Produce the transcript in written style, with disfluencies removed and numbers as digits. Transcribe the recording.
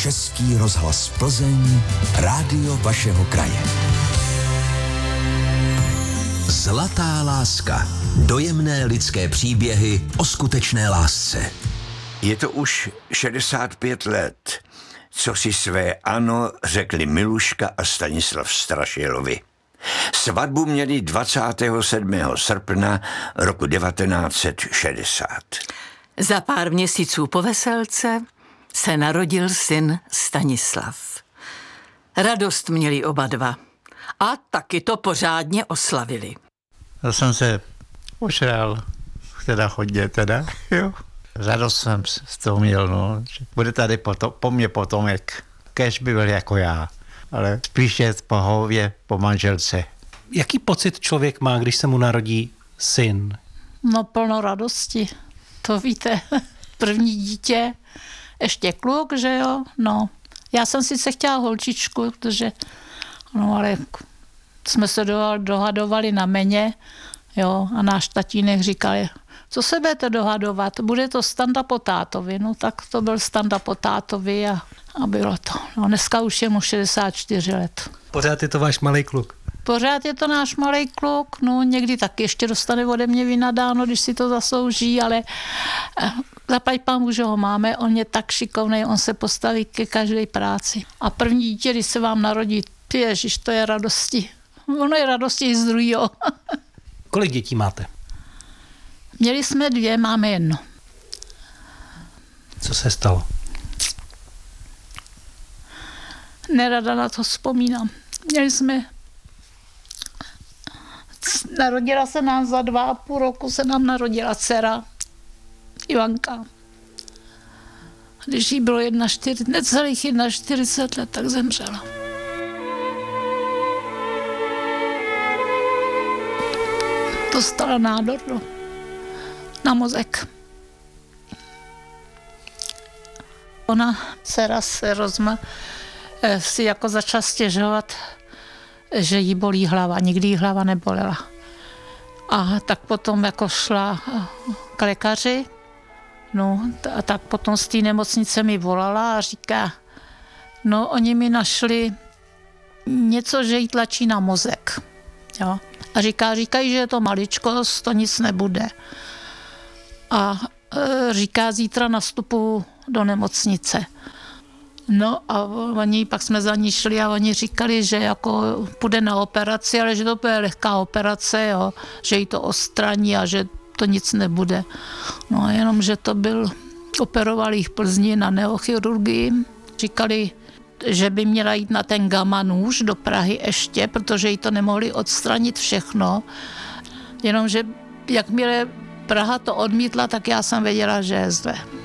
Český rozhlas Plzeň, rádio vašeho kraje. Zlatá láska. Dojemné lidské příběhy o skutečné lásce. Je to už 65 let, co si své ano řekli Miluška a Stanislav Strašilovi. Svatbu měli 27. srpna roku 1960. Za pár měsíců po veselce se narodil syn Stanislav. Radost měli oba dva a taky to pořádně oslavili. Já jsem se ožral, hodně, jo. Radost jsem z toho měl, no. Bude tady po mně potomek, kéž by byl jako já, ale spíše po hově, po manželce. Jaký pocit člověk má, když se mu narodí syn? No plno radosti, to víte. První dítě, ještě kluk, že jo, no. Já jsem sice chtěla holčičku, protože, no ale jsme se dohadovali na meně, jo, a náš tatínek říkal, co se budete dohadovat, bude to Standa po tátovi, no tak to byl Standa po tátovi a bylo to. No dneska už je mu 64 let. Pořád je to váš malej kluk? Pořád je to náš malej kluk, no někdy taky ještě dostane ode mě vynadáno, když si to zaslouží, ale zaplať pánbůh, že ho máme, on je tak šikovnej, on se postaví ke každé práci. A první dítě, když se vám narodí, ježiš, to je radosti. Ono je radosti i z druhého. Kolik dětí máte? Měli jsme 2, máme 1. Co se stalo? Nerada na to vzpomínám. Narodila se nám za 2,5 roku, se nám narodila dcera Ivanka. Když jí bylo necelých 41 let, tak zemřela. Dostala nádor na mozek. Ona, dcera, si jako začala stěžovat, že jí bolí hlava. Nikdy jí hlava nebolela. A tak potom jako šla k lékaři, no a tak potom z té nemocnice mi volala a říká, no oni mi našli něco, že jí tlačí na mozek. Jo. A říkají, že je to maličkost, to nic nebude. A říká, zítra nastupu do nemocnice. No a pak jsme za ní šli a oni říkali, že jako půjde na operaci, ale že to bude lehká operace, jo, že jí to odstraní a že to nic nebude. No jenom, že to operovali jich v Plzni na neochirurgii. Říkali, že by měla jít na ten gamma nůž do Prahy ještě, protože jí to nemohli odstranit všechno. Jenomže jakmile Praha to odmítla, tak já jsem věděla, že je zle.